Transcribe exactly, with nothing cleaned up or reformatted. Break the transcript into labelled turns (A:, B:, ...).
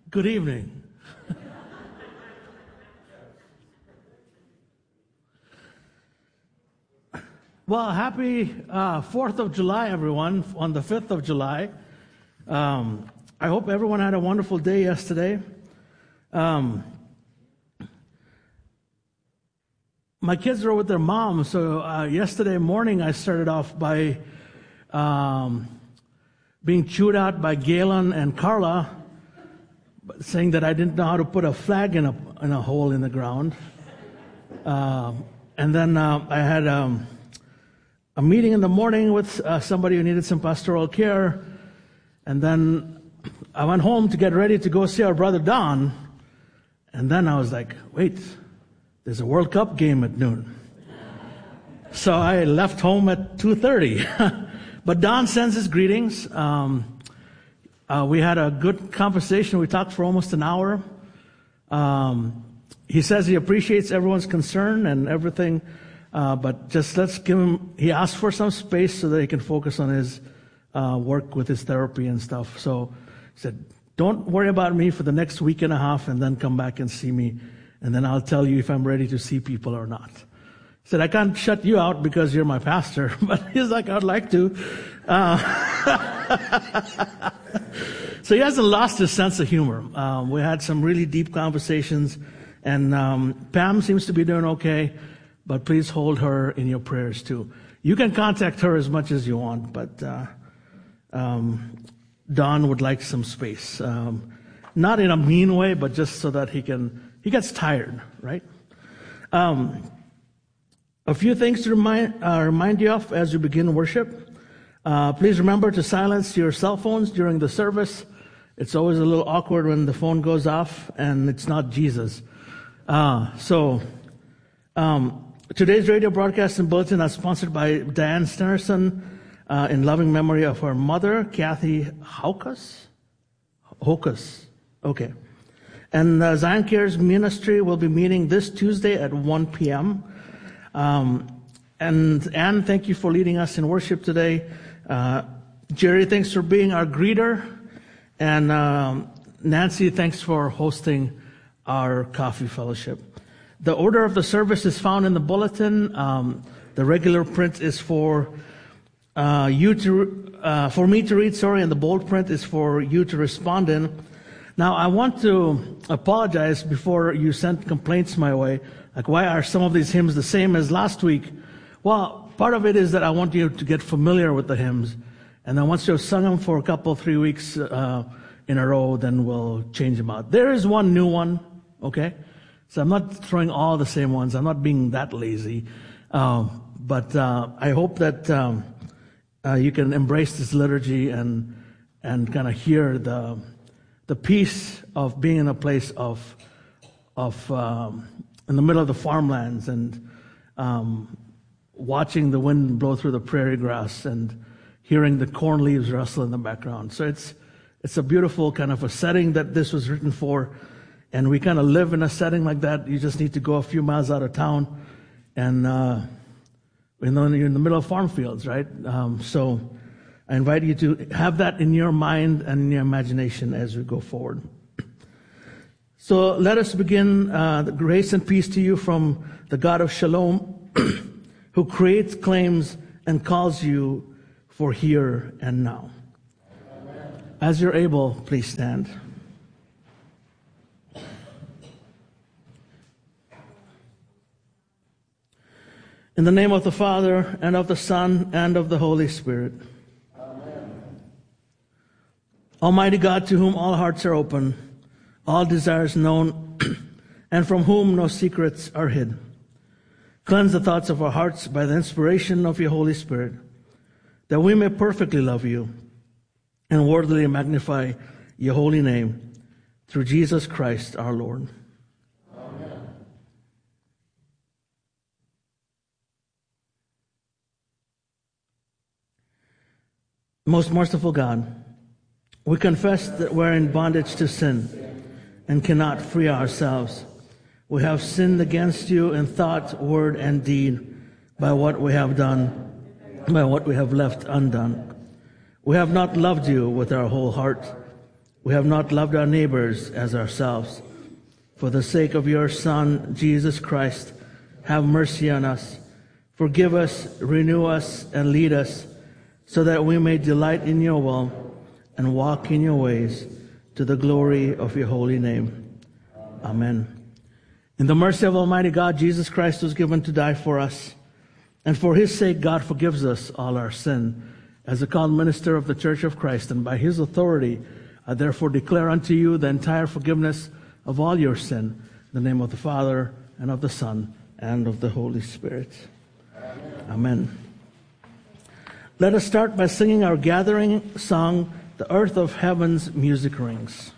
A: Good evening. Well, happy uh, fourth of July, everyone, on the fifth of July. Um, I hope everyone had a wonderful day yesterday. Um, my kids are with their mom, so uh, yesterday morning I started off by um, being chewed out by Galen and Carla, saying that I didn't know how to put a flag in a, in a hole in the ground. Uh, and then uh, I had um, a meeting in the morning with uh, somebody who needed some pastoral care. And then I went home to get ready to go see our brother Don. And then I was like, wait, there's a World Cup game at noon. So I left home at two thirty. But Don sends his greetings. Um, Uh, we had a good conversation. We talked for almost an hour. Um, he says he appreciates everyone's concern and everything, uh, but just let's give him, he asked for some space so that he can focus on his uh, work with his therapy and stuff. So he said, don't worry about me for the next week and a half and then come back and see me, and then I'll tell you if I'm ready to see people or not. He said, I can't shut you out because you're my pastor, but he's like, I'd like to. Uh, so he hasn't lost his sense of humor. Um, we had some really deep conversations, and um, Pam seems to be doing okay, but please hold her in your prayers too. You can contact her as much as you want, but uh, um, Don would like some space. Um, not in a mean way, but just so that he can, he gets tired, right? Um, a few things to remind, uh, remind you of as you begin worship. Uh, please remember to silence your cell phones during the service. It's always a little awkward when the phone goes off and it's not Jesus. Uh, so, um, today's radio broadcast and bulletin are sponsored by Diane Stenerson uh, in loving memory of her mother, Kathy Haukas. Haukas. Okay. And uh, Zion Cares Ministry will be meeting this Tuesday at one p.m. Um, and Anne, thank you for leading us in worship today. Uh, Jerry, thanks for being our greeter. And um, Nancy, thanks for hosting our coffee fellowship. The order of the service is found in the bulletin. Um, the regular print is for uh, you to, uh, for me to read, sorry, and the bold print is for you to respond in. Now, I want to apologize before you sent complaints my way. Like, why are some of these hymns the same as last week? Well, part of it is that I want you to get familiar with the hymns. And then once you've sung them for a couple, three weeks uh, in a row, then we'll change them out. There is one new one, okay? So I'm not throwing all the same ones. I'm not being that lazy. Um, but uh, I hope that um, uh, you can embrace this liturgy and and kind of hear the the peace of being in a place of of um, in the middle of the farmlands and um, watching the wind blow through the prairie grass and hearing the corn leaves rustle in the background. So it's it's a beautiful kind of a setting that this was written for, and we kind of live in a setting like that. You just need to go a few miles out of town, and uh, you know, you're in the middle of farm fields, right? Um, so I invite you to have that in your mind and in your imagination as we go forward. So let us begin. Uh, the grace and peace to you from the God of Shalom, who creates, claims, and calls you for here and now. Amen. As you're able, please stand. In the name of the Father, and of the Son, and of the Holy Spirit. Amen. Almighty God, to whom all hearts are open, all desires known, and from whom no secrets are hid, cleanse the thoughts of our hearts by the inspiration of your Holy Spirit, that we may perfectly love you and worthily magnify your holy name through Jesus Christ our Lord. Amen. Most merciful God, we confess that we're in bondage to sin and cannot free ourselves. We have sinned against you in thought, word, and deed by what we have done, by what we have left undone. We have not loved you with our whole heart. we have not loved our neighbors as ourselves. For the sake of your Son, Jesus Christ, have mercy on us. Forgive us, renew us, and lead us, so that we may delight in your will and walk in your ways, to the glory of your holy name. Amen. In the mercy of Almighty God, Jesus Christ was given to die for us, and for his sake God forgives us all our sin. As a called minister of the Church of Christ, and by his authority, I therefore declare unto you the entire forgiveness of all your sin, in the name of the Father, and of the Son, and of the Holy Spirit. Amen. Amen. Let us start by singing our gathering song, The Earth of Heaven's Music Rings.